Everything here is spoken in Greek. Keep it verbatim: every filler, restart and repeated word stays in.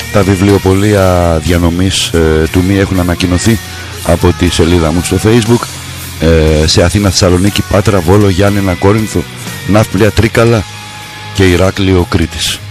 Τα βιβλιοπωλεία διανομής ε, του Μη έχουν ανακοινωθεί από τη σελίδα μου στο Facebook. ε, σε Αθήνα, Θεσσαλονίκη, Πάτρα, Βόλο, Γιάννενα, Κόρινθο, Ναύπλια, Τρίκαλα και Ηράκλειο Κρήτης.